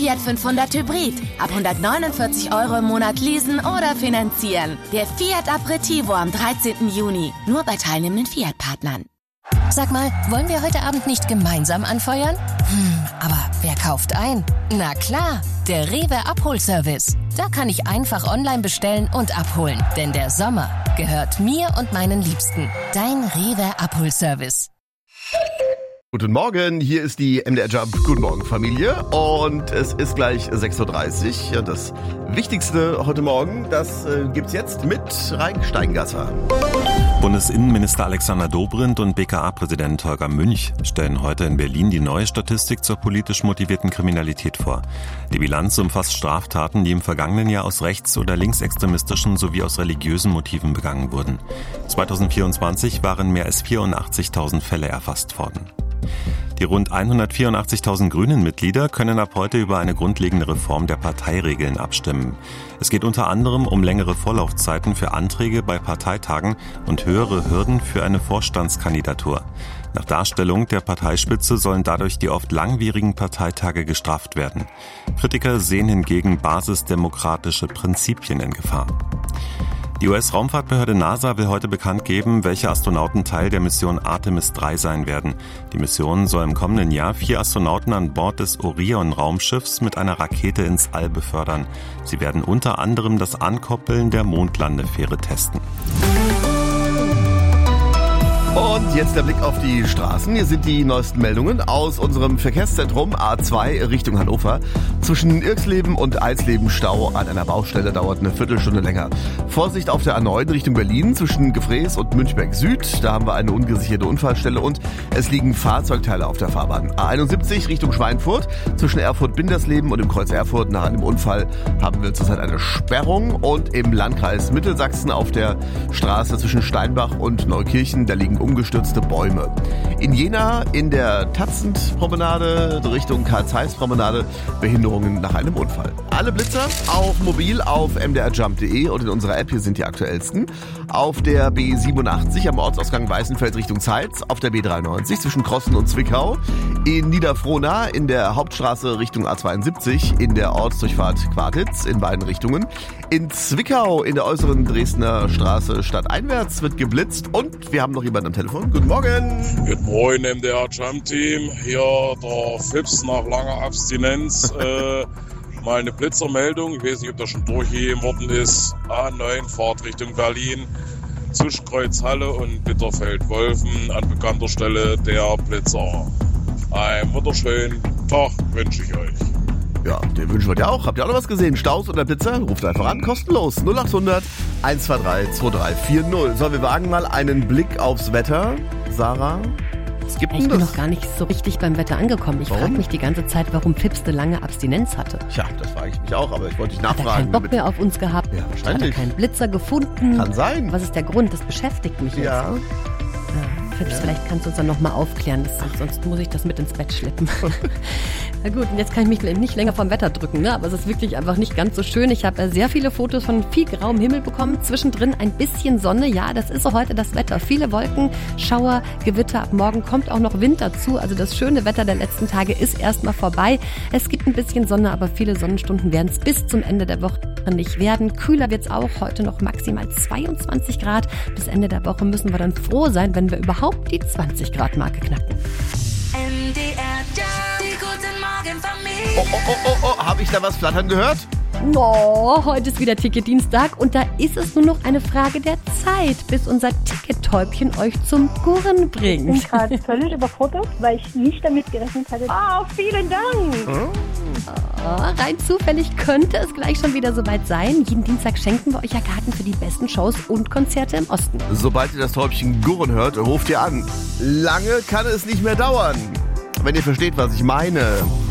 Fiat 500 Hybrid. Ab 149 € im Monat leasen oder finanzieren. Der Fiat Aperitivo am 13. Juni. Nur bei teilnehmenden Fiat-Partnern. Sag mal, wollen wir heute Abend nicht gemeinsam anfeuern? Aber wer kauft ein? Na klar, der Rewe Abholservice. Da kann ich einfach online bestellen und abholen. Denn der Sommer gehört mir und meinen Liebsten. Dein Rewe Abholservice. Guten Morgen, hier ist die MDR Jump. Guten Morgen, Familie. Und es ist gleich 6.30 Uhr. Das Wichtigste heute Morgen, das gibt's jetzt mit Raik Steingasser. Bundesinnenminister Alexander Dobrindt und BKA-Präsident Holger Münch stellen heute in Berlin die neue Statistik zur politisch motivierten Kriminalität vor. Die Bilanz umfasst Straftaten, die im vergangenen Jahr aus rechts- oder linksextremistischen sowie aus religiösen Motiven begangen wurden. 2024 waren mehr als 84.000 Fälle erfasst worden. Die rund 184.000 Grünen-Mitglieder können ab heute über eine grundlegende Reform der Parteiregeln abstimmen. Es geht unter anderem um längere Vorlaufzeiten für Anträge bei Parteitagen und höhere Hürden für eine Vorstandskandidatur. Nach Darstellung der Parteispitze sollen dadurch die oft langwierigen Parteitage gestraft werden. Kritiker sehen hingegen basisdemokratische Prinzipien in Gefahr. Die US-Raumfahrtbehörde NASA will heute bekannt geben, welche Astronauten Teil der Mission Artemis 3 sein werden. Die Mission soll im kommenden Jahr 4 Astronauten an Bord des Orion-Raumschiffs mit einer Rakete ins All befördern. Sie werden unter anderem das Ankoppeln der Mondlandefähre testen. Und jetzt der Blick auf die Straßen. Hier sind die neuesten Meldungen aus unserem Verkehrszentrum A2 Richtung Hannover. Zwischen Irxleben und Eisleben Stau an einer Baustelle dauert eine Viertelstunde länger. Vorsicht auf der A9 Richtung Berlin zwischen Gefrees und Münchberg Süd. Da haben wir eine ungesicherte Unfallstelle und es liegen Fahrzeugteile auf der Fahrbahn. A71 Richtung Schweinfurt zwischen Erfurt-Bindersleben und dem Kreuz Erfurt. Nach einem Unfall haben wir zurzeit eine Sperrung. Und im Landkreis Mittelsachsen auf der Straße zwischen Steinbach und Neukirchen, da liegen umgestürzte Bäume. In Jena in der Tatzend-Promenade Richtung Karl-Zeiss-Promenade Behinderungen nach einem Unfall. Alle Blitzer auch mobil auf mdrjump.de und in unserer App, hier sind die aktuellsten. Auf der B87 am Ortsausgang Weißenfeld Richtung Zeitz, auf der B93 zwischen Krossen und Zwickau, in Niederfrohna in der Hauptstraße Richtung A72, in der Ortsdurchfahrt Quartitz in beiden Richtungen. In Zwickau in der äußeren Dresdner Straße stadteinwärts wird geblitzt und wir haben noch jemanden am Telefon. Guten Morgen. Guten Morgen, MDR Jump Team. Hier der Fips nach langer Abstinenz. Mal eine Blitzermeldung. Ich weiß nicht, ob das schon durchgegeben worden ist. A9 Fahrt Richtung Berlin. Zwischen Kreuz Halle und Bitterfeld-Wolfen an bekannter Stelle der Blitzer. Einen wunderschönen Tag wünsche ich euch. Ja, den wünschen wir dir auch. Habt ihr auch noch was gesehen? Staus oder Blitzer? Ruft einfach an, kostenlos. 0800 123 2340. So, wir wagen mal einen Blick aufs Wetter. Sarah? Ich bin noch gar nicht so richtig beim Wetter angekommen. Ich frage mich die ganze Zeit, warum Fips eine lange Abstinenz hatte. Tja, das frage ich mich auch, aber ich wollte dich nachfragen. Hat er keinen Bock mehr auf uns gehabt? Ja, wahrscheinlich. Hat er keinen Blitzer gefunden? Kann sein. Was ist der Grund? Das beschäftigt mich jetzt. Ja. Fips, vielleicht kannst du uns dann nochmal aufklären. Sonst muss ich das mit ins Bett schleppen. Na gut, und jetzt kann ich mich nicht länger vom Wetter drücken, ne? Aber es ist wirklich einfach nicht ganz so schön. Ich habe sehr viele Fotos von viel grauem Himmel bekommen. Zwischendrin ein bisschen Sonne. Ja, das ist so heute das Wetter. Viele Wolken, Schauer, Gewitter. Ab morgen kommt auch noch Wind dazu. Also das schöne Wetter der letzten Tage ist erstmal vorbei. Es gibt ein bisschen Sonne, aber viele Sonnenstunden werden es bis zum Ende der Woche nicht werden. Kühler wird es auch. Heute noch maximal 22 Grad. Bis Ende der Woche müssen wir dann froh sein, wenn wir überhaupt die 20 Grad Marke knacken. Oh, habe ich da was flattern gehört? No, heute ist wieder Ticketdienstag und da ist es nur noch eine Frage der Zeit, bis unser Tickettäubchen euch zum Gurren bringt. Ich bin gerade völlig überfordert, weil ich nicht damit gerechnet hatte. Vielen Dank! Rein zufällig könnte es gleich schon wieder soweit sein. Jeden Dienstag schenken wir euch ja Karten für die besten Shows und Konzerte im Osten. Sobald ihr das Täubchen gurren hört, ruft ihr an. Lange kann es nicht mehr dauern. Wenn ihr versteht, was ich meine.